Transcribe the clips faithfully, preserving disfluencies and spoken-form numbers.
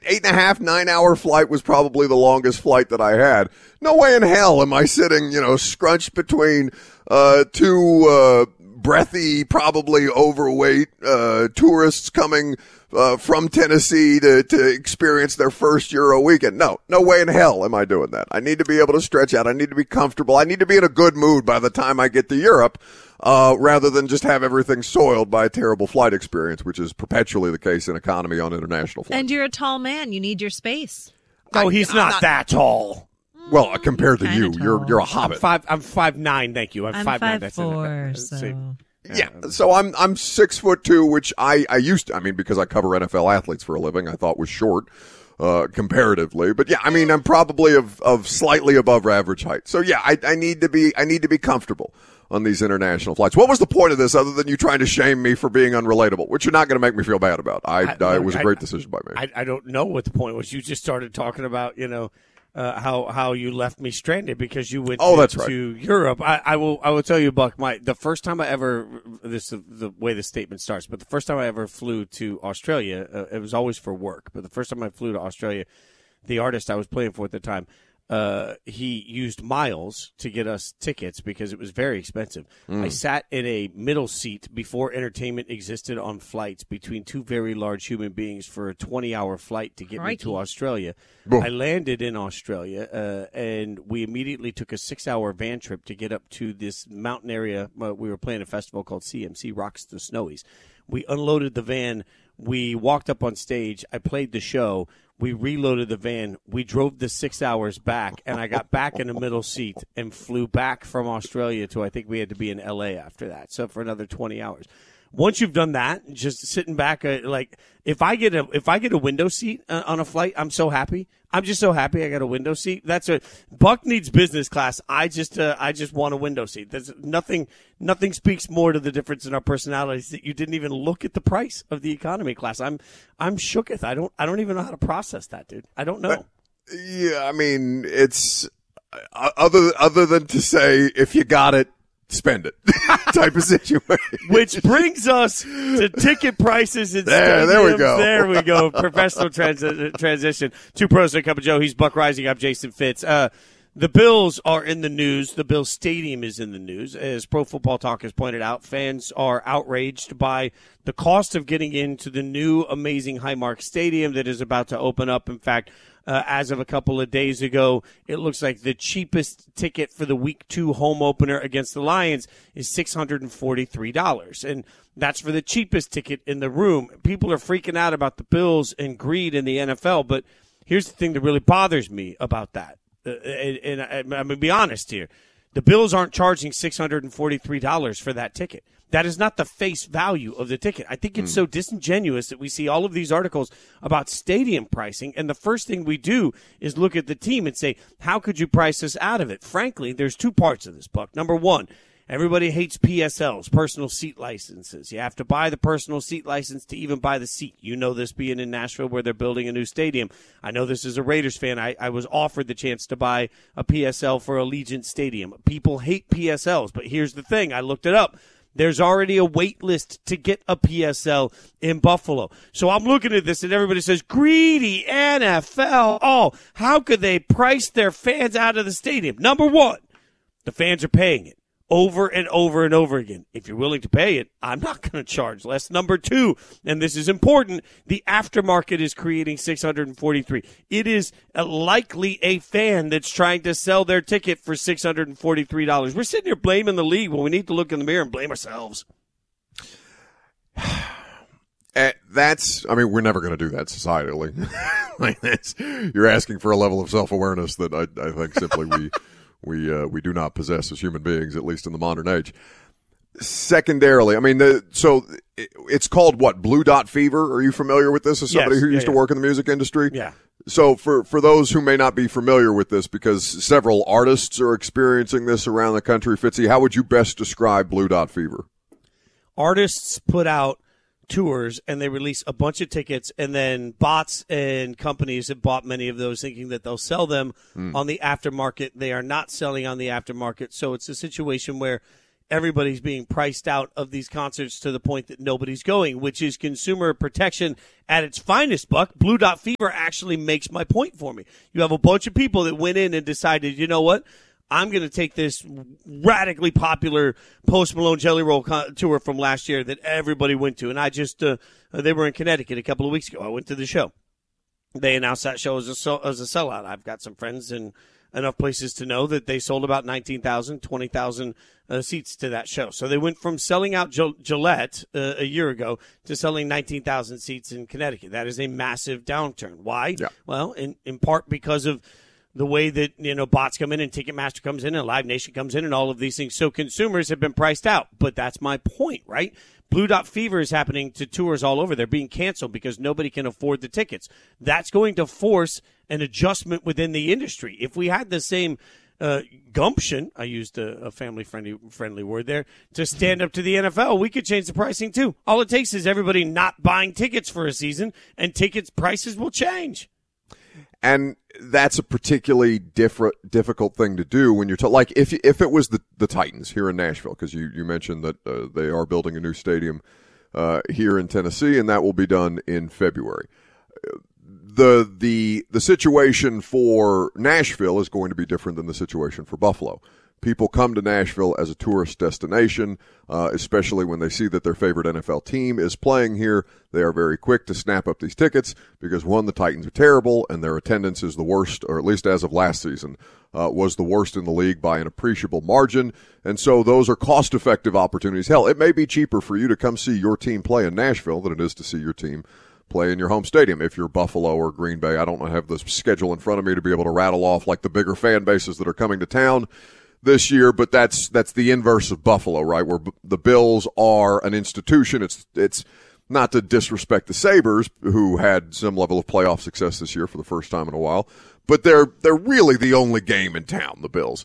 eight and a half, nine hour flight was probably the longest flight that I had. No way in hell am I sitting, you know, scrunched between uh, two uh, breathy, probably overweight uh, tourists coming uh, from Tennessee to, to experience their first Euro weekend. No, no way in hell am I doing that. I need to be able to stretch out. I need to be comfortable. I need to be in a good mood by the time I get to Europe. Uh, rather than just have everything soiled by a terrible flight experience, which is perpetually the case in economy on international flights. And you're a tall man. You need your space. Oh, he's not, not that tall. Well, uh, compared to you, tall. you're you're a hobbit. I'm five. I'm five nine. Thank you. I'm, I'm five, five nine. That's four. it. So. Yeah, so I'm I'm six foot two, which I I used to. I mean, because I cover N F L athletes for a living, I thought was short. Uh, comparatively, but yeah, I mean, I'm probably of, of slightly above average height. So yeah, I, I need to be, I need to be comfortable on these international flights. What was the point of this other than you trying to shame me for being unrelatable, which you're not going to make me feel bad about? I, I, I it was a great decision by me. I, I don't know what the point was. You just started talking about, you know, Uh, how how you left me stranded because you went oh, to, that's right. to Europe. I, I will I will tell you, Buck. My the first time I ever this is the way the statement starts, but the first time I ever flew to Australia, uh, it was always for work. But the first time I flew to Australia, the artist I was playing for at the time, uh, he used miles to get us tickets because it was very expensive. Mm. I sat in a middle seat before entertainment existed on flights between two very large human beings for a twenty-hour flight to get Crikey. me to Australia. Boom. I landed in Australia, uh, and we immediately took a six-hour van trip to get up to this mountain area. Uh, we were playing a festival called C M C Rocks the Snowies. We unloaded the van. We walked up on stage. I played the show. We reloaded the van. We drove the six hours back, and I got back in the middle seat and flew back from Australia to, I think we had to be in L A after that, so for another twenty hours. Once you've done that, just sitting back, uh, like if I get a if I get a window seat uh, on a flight, I'm so happy. I'm just so happy I got a window seat. That's a Buck needs business class. I just uh, I just want a window seat. There's nothing nothing speaks more to the difference in our personalities that you didn't even look at the price of the economy class. I'm I'm shooketh. I don't I don't even know how to process that, dude. I don't know. But, yeah, I mean, it's uh, other other than to say if you got it, spend it type of situation. Which brings us to ticket prices and there, stadiums. there we go. There we go. Professional transi- transition. Two pros and a cup of Joe. He's Buck Rising. I'm Jason Fitz. Uh, the Bills are in the news. The Bills Stadium is in the news. As Pro Football Talk has pointed out, fans are outraged by the cost of getting into the new amazing Highmark Stadium that is about to open up. In fact, Uh, as of a couple of days ago, it looks like the cheapest ticket for the week two home opener against the Lions is six hundred forty-three dollars. And that's for the cheapest ticket in the room. People are freaking out about the Bills and greed in the N F L. But here's the thing that really bothers me about that. Uh, and, and I, I'm going to be honest here. The Bills aren't charging six hundred forty-three dollars for that ticket. That is not the face value of the ticket. I think it's mm. so disingenuous that we see all of these articles about stadium pricing, and the first thing we do is look at the team and say, how could you price us out of it? Frankly, there's two parts of this, Buck. Number one, everybody hates P S Ls, personal seat licenses. You have to buy the personal seat license to even buy the seat. You know this being in Nashville where they're building a new stadium. I know this as a Raiders fan. I, I was offered the chance to buy a P S L for Allegiant Stadium. People hate P S Ls, but here's the thing. I looked it up. There's already a wait list to get a P S L in Buffalo. So I'm looking at this, and everybody says, greedy N F L. Oh, how could they price their fans out of the stadium? Number one, the fans are paying it over and over and over again. If you're willing to pay it, I'm not going to charge less. Number two, and this is important, the aftermarket is creating six hundred forty-three. It is a likely a fan that's trying to sell their ticket for six hundred forty-three dollars. We're sitting here blaming the league when we need to look in the mirror and blame ourselves. Uh, that's, I mean, we're never going to do that societally. Like that's, you're asking for a level of self-awareness that I, I think simply we we uh, we do not possess as human beings, at least in the modern age. Secondarily, I mean, the, so it, it's called what? Blue Dot Fever? Are you familiar with this as somebody yes, who used yeah, to yeah. work in the music industry? Yeah. So for, for those who may not be familiar with this, because several artists are experiencing this around the country, Fitzy, how would you best describe Blue Dot Fever? Artists put out tours and they release a bunch of tickets, and then bots and companies have bought many of those thinking that they'll sell them mm. on the aftermarket. They are not selling on the aftermarket. So it's a situation where everybody's being priced out of these concerts to the point that nobody's going, which is consumer protection at its finest, Buck. Blue Dot Fever actually makes my point for me. You have a bunch of people that went in and decided, you know what? I'm going to take this radically popular Post Malone Jelly Roll con- tour from last year that everybody went to. And I just, uh, they were in Connecticut a couple of weeks ago. I went to the show. They announced that show as a, as a sellout. I've got some friends in enough places to know that they sold about nineteen thousand, twenty thousand uh, seats to that show. So they went from selling out Gillette uh, a year ago to selling nineteen thousand seats in Connecticut. That is a massive downturn. Why? Yeah. Well, in, in part because of the way that, you know, bots come in and Ticketmaster comes in and Live Nation comes in and all of these things. So consumers have been priced out. But that's my point, right? Blue Dot Fever is happening to tours all over. They're being canceled because nobody can afford the tickets. That's going to force an adjustment within the industry. If we had the same uh, gumption, I used a, a family-friendly friendly word there, to stand up to the N F L, we could change the pricing too. All it takes is everybody not buying tickets for a season, and tickets prices will change. And that's a particularly different, difficult thing to do when you're ta- like if if it was the, the Titans here in Nashville, because you, you mentioned that uh, they are building a new stadium uh, here in Tennessee, and that will be done in February. The the the situation for Nashville is going to be different than the situation for Buffalo. People come to Nashville as a tourist destination, uh, especially when they see that their favorite N F L team is playing here. They are very quick to snap up these tickets because, one, the Titans are terrible and their attendance is the worst, or at least as of last season, uh, was the worst in the league by an appreciable margin. And so those are cost-effective opportunities. Hell, it may be cheaper for you to come see your team play in Nashville than it is to see your team play in your home stadium. If you're Buffalo or Green Bay, I don't have the schedule in front of me to be able to rattle off like the bigger fan bases that are coming to town this year, but that's that's the inverse of Buffalo, right? Where b- the Bills are an institution. It's it's not to disrespect the Sabres, who had some level of playoff success this year for the first time in a while, but they're they're really the only game in town, the Bills.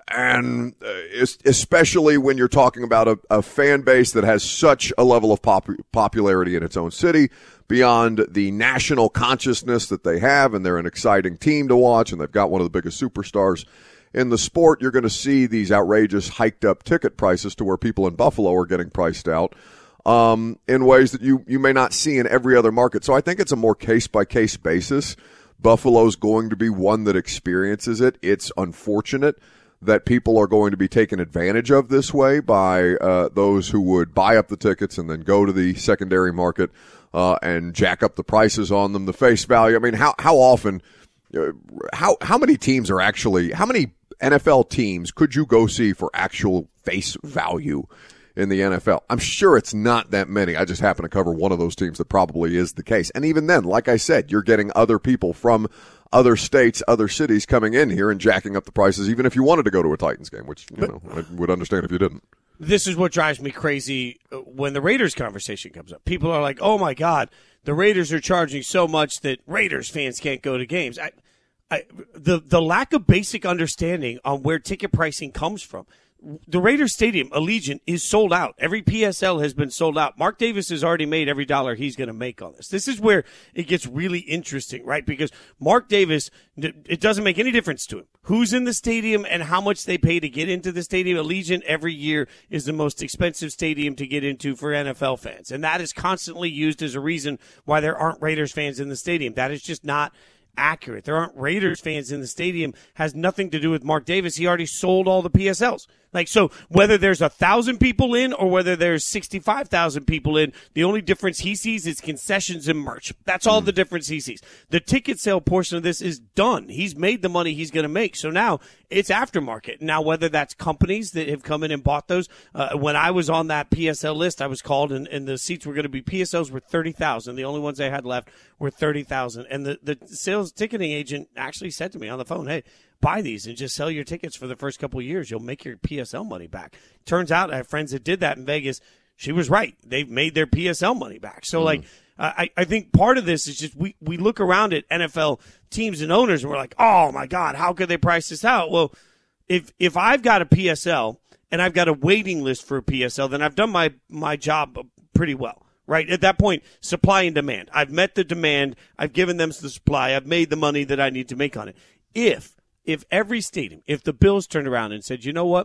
And uh, especially when you're talking about a, a fan base that has such a level of pop- popularity in its own city, beyond the national consciousness that they have, and they're an exciting team to watch, and they've got one of the biggest superstars in the sport, you're going to see these outrageous hiked up ticket prices to where people in Buffalo are getting priced out um, in ways that you, you may not see in every other market. So I think it's a more case by case basis. Buffalo's going to be one that experiences it. It's unfortunate that people are going to be taken advantage of this way by uh, those who would buy up the tickets and then go to the secondary market uh, and jack up the prices on them, the face value. I mean, how how often, uh, how how many teams are actually, how many N F L teams could you go see for actual face value in the N F L? I'm sure it's not that many. I just happen to cover one of those teams that probably is the case. And even then, like I said, you're getting other people from other states, other cities coming in here and jacking up the prices, even if you wanted to go to a Titans game, which, you know, I would understand if you didn't. This is what drives me crazy when the Raiders conversation comes up. People are like, oh, my God, the Raiders are charging so much that Raiders fans can't go to games. I, I, the the lack of basic understanding on where ticket pricing comes from. The Raiders Stadium, Allegiant, is sold out. Every P S L has been sold out. Mark Davis has already made every dollar he's going to make on this. This is where it gets really interesting, right? Because Mark Davis, it doesn't make any difference to him who's in the stadium and how much they pay to get into the stadium. Allegiant every year is the most expensive stadium to get into for N F L fans. And that is constantly used as a reason why there aren't Raiders fans in the stadium. That is just not accurate. There aren't Raiders fans in the stadium. Has nothing to do with Mark Davis. He already sold all the P S Ls. Like, so whether there's a thousand people in or whether there's sixty-five thousand people in, the only difference he sees is concessions and merch. That's all the difference he sees. The ticket sale portion of this is done. He's made the money he's going to make. So now it's aftermarket. Now, whether that's companies that have come in and bought those, uh, when I was on that P S L list, I was called and, and the seats were going to be, P S Ls were thirty thousand. The only ones I had left were thirty thousand. And the, the sales ticketing agent actually said to me on the phone, hey, buy these and just sell your tickets for the first couple of years. You'll make your P S L money back. Turns out I have friends that did that in Vegas. She was right. They've made their P S L money back. So, mm. like, I, I think part of this is just we, we look around at N F L teams and owners and we're like, oh, my God, how could they price this out? Well, if if I've got a P S L and I've got a waiting list for a P S L, then I've done my, my job pretty well. Right? At that point, supply and demand. I've met the demand. I've given them the supply. I've made the money that I need to make on it. If If every stadium, if the Bills turned around and said, you know what,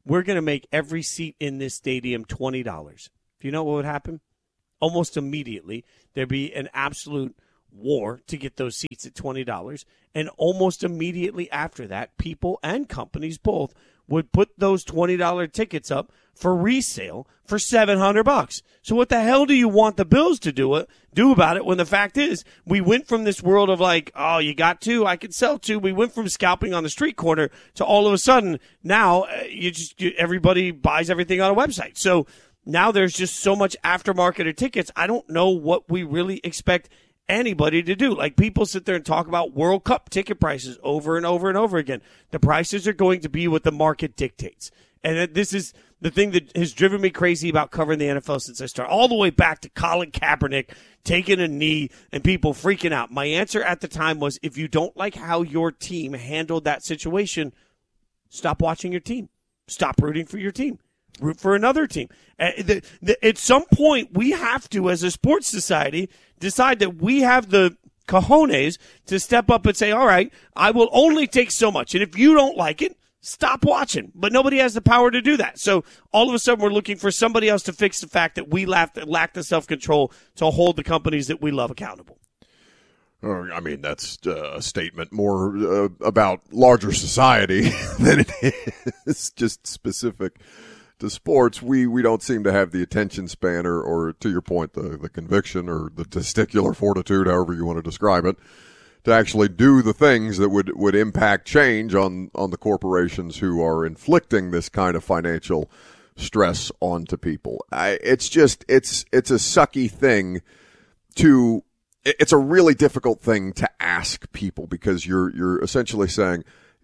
we're going to make every seat in this stadium twenty dollars. Do you know what would happen? Almost immediately, there'd be an absolute war to get those seats at twenty dollars. And almost immediately after that, people and companies both would put those twenty dollars tickets up for resale for seven hundred bucks. So what the hell do you want the Bills to do it, do about it when the fact is we went from this world of like, oh, you got two, I can sell two. We went from scalping on the street corner to all of a sudden now uh, you just you, everybody buys everything on a website. So now there's just so much aftermarket of tickets. I don't know what we really expect anybody to do. Like, people sit there and talk about World Cup ticket prices over and over and over again. The prices are going to be what the market dictates. And this is the thing that has driven me crazy about covering the N F L since I started, all the way back to Colin Kaepernick taking a knee and people freaking out. My answer at the time was, if you don't like how your team handled that situation, stop watching your team. Stop rooting for your team. Root for another team. Uh, the, the, at some point, we have to, as a sports society, decide that we have the cojones to step up and say, all right, I will only take so much. And if you don't like it, stop watching. But nobody has the power to do that. So all of a sudden, we're looking for somebody else to fix the fact that we lack, lack the self-control to hold the companies that we love accountable. I mean, that's a statement more uh, about larger society than it is just specific to sports. We we don't seem to have the attention span or, or to your point, the, the conviction or the testicular fortitude, however you want to describe it, to actually do the things that would, would impact change on, on the corporations who are inflicting this kind of financial stress onto people. I, it's just, it's it's a sucky thing to, it's a really difficult thing to ask people, because you're you're essentially saying,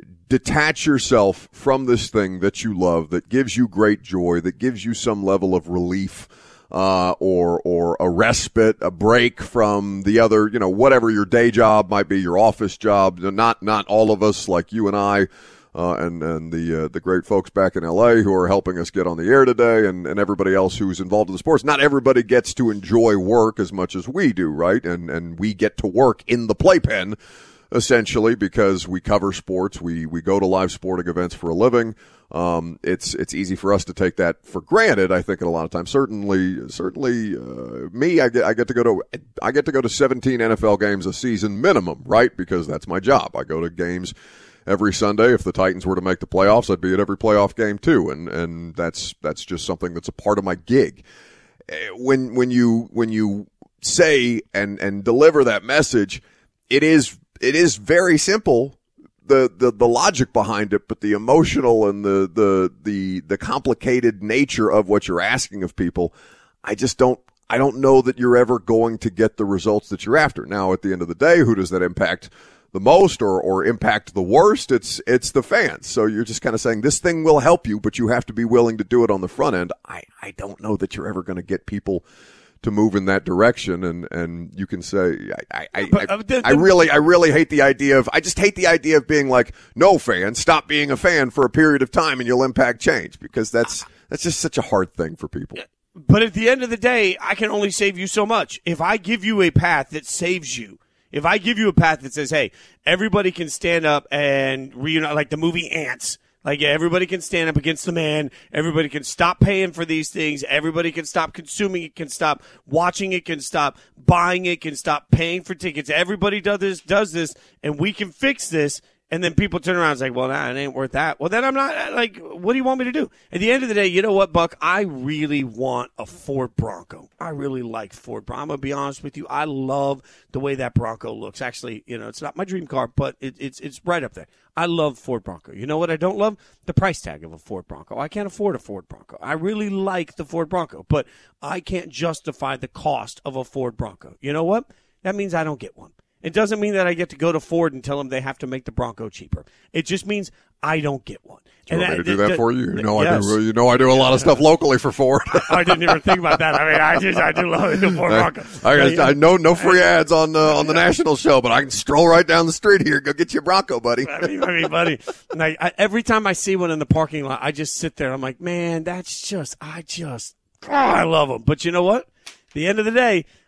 detach yourself from this thing that you love, that gives you great joy, that gives you some level of relief, uh, or, or a respite, a break from the other, you know, whatever your day job might be, your office job. Not, not all of us, like you and I, uh, and, and the, uh, the great folks back in L A who are helping us get on the air today, and, and everybody else who's involved in the sports. Not everybody gets to enjoy work as much as we do, right? And, and we get to work in the playpen, essentially, because we cover sports, we we go to live sporting events for a living. Um, it's it's easy for us to take that for granted. I think at a lot of times, certainly, certainly, uh, me, I get I get to go to I get to go to seventeen N F L games a season minimum, right? Because that's my job. I go to games every Sunday. If the Titans were to make the playoffs, I'd be at every playoff game too, and and that's that's just something that's a part of my gig. When when you when you say and and deliver that message, it is. It is very simple, the, the, the logic behind it, but the emotional and the, the, the, the complicated nature of what you're asking of people, I just don't, I don't know that you're ever going to get the results that you're after. Now, at the end of the day, who does that impact the most or, or impact the worst? It's, it's the fans. So you're just kind of saying this thing will help you, but you have to be willing to do it on the front end. I, I don't know that you're ever going to get people to move in that direction, and, and you can say, I, I, but, I, uh, the, the, I really, I really hate the idea of, I just hate the idea of being like, no fan, stop being a fan for a period of time and you'll impact change, because that's, that's just such a hard thing for people. But at the end of the day, I can only save you so much. If I give you a path that saves you, if I give you a path that says, hey, everybody can stand up and reunite, like the movie Ants, like, yeah, everybody can stand up against the man. Everybody can stop paying for these things. Everybody can stop consuming it, can stop watching it, can stop buying it, can stop paying for tickets. Everybody does this, does this, and we can fix this. And then people turn around and say, well, nah, it ain't worth that. Well, then I'm not, like, what do you want me to do? At the end of the day, you know what, Buck? I really want a Ford Bronco. I really like Ford Bronco. I'm going to be honest with you. I love the way that Bronco looks. Actually, you know, it's not my dream car, but it, it's it's right up there. I love Ford Bronco. You know what I don't love? The price tag of a Ford Bronco. I can't afford a Ford Bronco. I really like the Ford Bronco, but I can't justify the cost of a Ford Bronco. You know what? That means I don't get one. It doesn't mean that I get to go to Ford and tell them they have to make the Bronco cheaper. It just means I don't get one. Do you want and me to I, do that the, for you? You know, yes. I do. You know, I do a lot of stuff locally for Ford. I didn't even think about that. I mean, I just I do love the Ford Bronco. I, I, I know no free ads on uh, on the national show, but I can stroll right down the street here. Go get you a Bronco, buddy. I mean, I mean, buddy. Like, I, every time I see one in the parking lot, I just sit there. I'm like, man, that's just, I just, oh, I love them. But you know what? At the end of the day,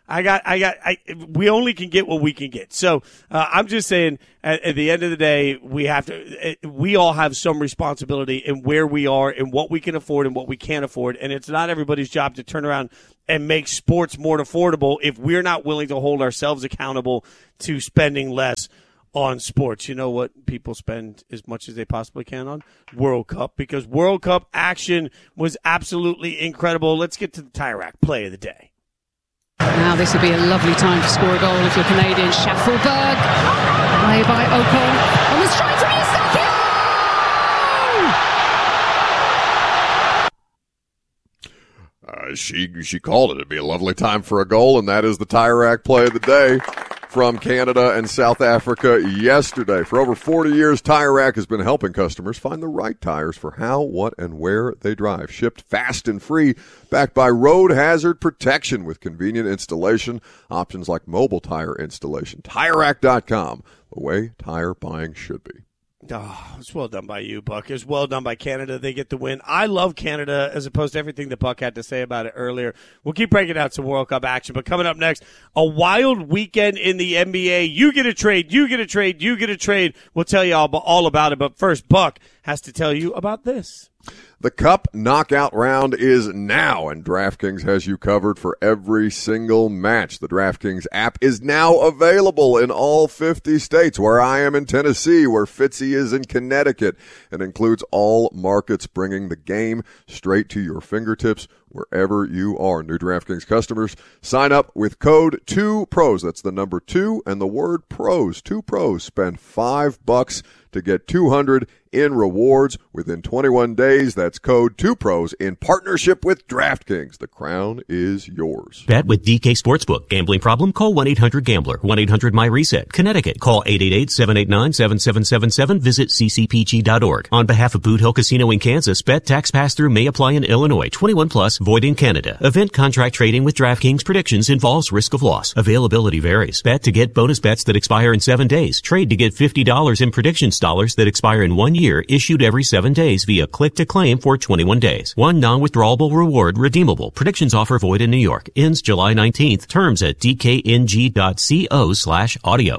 I got, I got, I, we only can get what we can get. So, uh, I'm just saying at, at the end of the day, we have to, we all have some responsibility in where we are and what we can afford and what we can't afford. And it's not everybody's job to turn around and make sports more affordable if we're not willing to hold ourselves accountable to spending less on sports. You know what people spend as much as they possibly can on? World Cup, because World Cup action was absolutely incredible. Let's get to the Tire Rack play of the day. Now this would be a lovely time to score a goal if you're Canadian. Schaffelberg, play by Ocon, on the strike from Eustachio! Uh, she she called it. It'd be a lovely time for a goal, and that is the Tire Rack play of the day from Canada and South Africa yesterday. For over forty years, Tire Rack has been helping customers find the right tires for how, what, and where they drive. Shipped fast and free, backed by road hazard protection with convenient installation, options like mobile tire installation. Tire Rack dot com, the way tire buying should be. Oh, it's well done by you, Buck. It's well done by Canada. They get the win. I love Canada as opposed to everything that Buck had to say about it earlier. We'll keep breaking out some World Cup action. But coming up next, a wild weekend in the N B A. You get a trade. You get a trade. You get a trade. We'll tell you all, all about it. But first, Buck has to tell you about this. The Cup knockout round is now, and DraftKings has you covered for every single match. The DraftKings app is now available in all fifty states, where I am in Tennessee, where Fitzy is in Connecticut. It includes all markets, bringing the game straight to your fingertips wherever you are. New DraftKings customers, sign up with code two pros. That's the number two and the word pros. two pros. Spend five bucks to get two hundred in rewards within twenty-one days. That's code two pros in partnership with DraftKings. The crown is yours. Bet with D K Sportsbook. Gambling problem? Call one eight hundred gambler. one eight hundred my reset. Connecticut. Call eight eight eight, seven eight nine, seven seven seven seven. Visit c c p g dot org. On behalf of Boot Hill Casino in Kansas, bet tax pass-through may apply in Illinois. twenty-one plus, void in Canada. Event contract trading with DraftKings predictions involves risk of loss. Availability varies. Bet to get bonus bets that expire in seven days. Trade to get fifty dollars in predictions dollars that expire in one year, issued every seven days via click-to-claim for twenty-one days. One non-withdrawable reward redeemable. Predictions offer void in New York. Ends July nineteenth. Terms at d k n g dot co slash audio.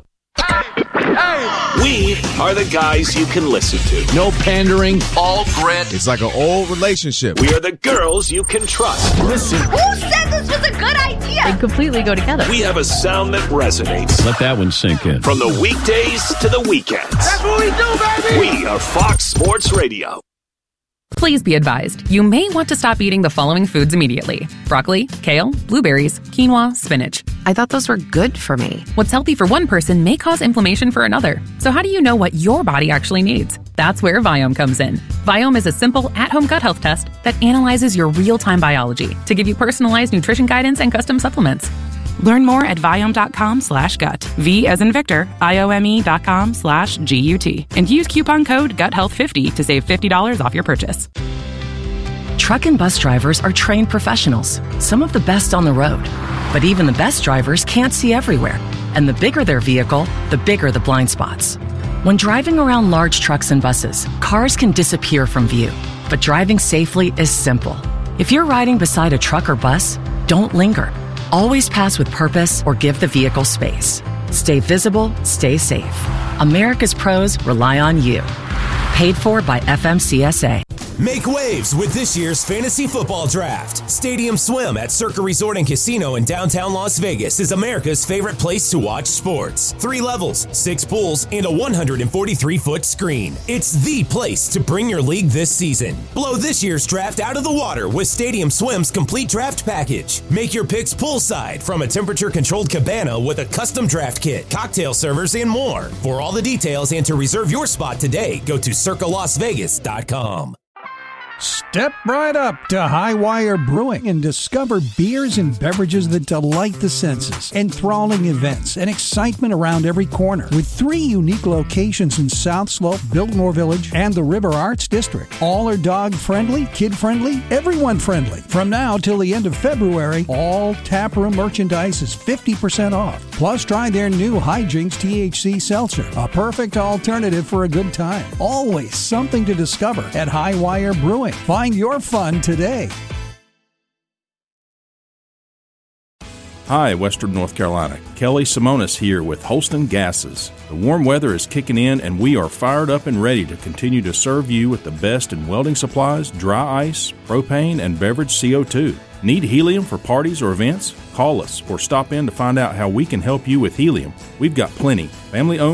We are the guys you can listen to. No pandering. All grit. It's like an old relationship. We are the girls you can trust. Listen. Who said this was a good idea? They completely go together. We have a sound that resonates. Let that one sink in. From the weekdays to the weekends. That's what we do, baby! We are Fox Sports Radio. Please be advised, you may want to stop eating the following foods immediately. Broccoli, kale, blueberries, quinoa, spinach. I thought those were good for me. What's healthy for one person may cause inflammation for another. So how do you know what your body actually needs? That's where Viome comes in. Viome is a simple, at-home gut health test that analyzes your real-time biology to give you personalized nutrition guidance and custom supplements. Learn more at Viome.com slash gut. V as in Victor, I-O-M-E dot com slash G-U-T. And use coupon code gut health fifty to save fifty dollars off your purchase. Truck and bus drivers are trained professionals, some of the best on the road. But even the best drivers can't see everywhere. And the bigger their vehicle, the bigger the blind spots. When driving around large trucks and buses, cars can disappear from view. But driving safely is simple. If you're riding beside a truck or bus, don't linger. Always pass with purpose or give the vehicle space. Stay visible, stay safe. America's pros rely on you. Paid for by F M C S A. Make waves with this year's fantasy football draft. Stadium Swim at Circa Resort and Casino in downtown Las Vegas is America's favorite place to watch sports. Three levels, six pools, and a one hundred forty-three foot screen. It's the place to bring your league this season. Blow this year's draft out of the water with Stadium Swim's complete draft package. Make your picks poolside from a temperature-controlled cabana with a custom draft kit, cocktail servers, and more. For all the details and to reserve your spot today, go to circa las vegas dot com. Step right up to High Wire Brewing and discover beers and beverages that delight the senses. Enthralling events and excitement around every corner. With three unique locations in South Slope, Biltmore Village, and the River Arts District. All are dog-friendly, kid-friendly, everyone-friendly. From now till the end of February, all taproom merchandise is fifty percent off. Plus, try their new Hijinks T H C Seltzer, a perfect alternative for a good time. Always something to discover at High Wire Brewing. Find your fun today. Hi, Western North Carolina. Kelly Simonis here with Holston Gases. The warm weather is kicking in, and we are fired up and ready to continue to serve you with the best in welding supplies, dry ice, propane, and beverage C O two. Need helium for parties or events? Call us or stop in to find out how we can help you with helium. We've got plenty. Family owned